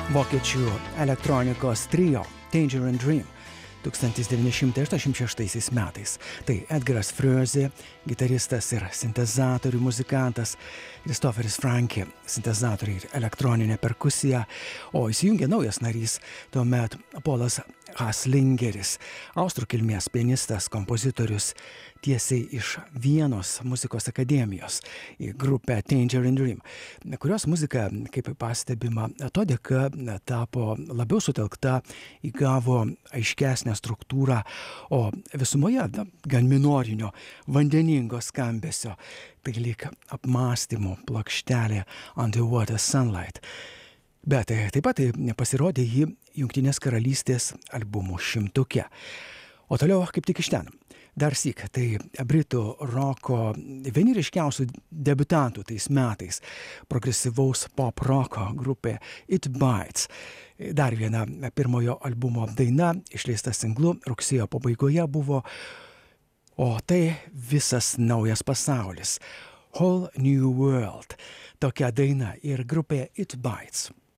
Vokiečių elektronikos trio Tangerine Dream 1986 metais. Tai Edgaras Fröze, gitaristas ir sintezatorių muzikantas, Christopheris Franke, sintezatoriai ir elektroninė perkusija, o įsijungė naujas narys, tuomet Polas Haslingeris, austrų kilmės pianistas, kompozitorius, tiesiai iš Vienos muzikos akademijos į grupę Tangerine Dream, kurios muzika, kaip pastebima, to dėka tapo labiau sutelkta, įgavo aiškesnę struktūrą, o visumoje gan minorinio, vandeningo skambesio, tai lyg apmąstymų plokštelė Underwater Sunlight. Bet taip pat pasirodė jį Jungtinės karalystės albumų šimtuke. O toliau kaip tik iš ten. Dar syk, tai britų roko vieni ryškiausių debiutantų tais metais, progresyvaus pop roko grupė It Bites. Dar viena pirmojo albumo daina, išleista singlu, rugsėjo pabaigoje buvo, o tai visas naujas pasaulis. Whole New World. Tokia daina ir grupė It Bites.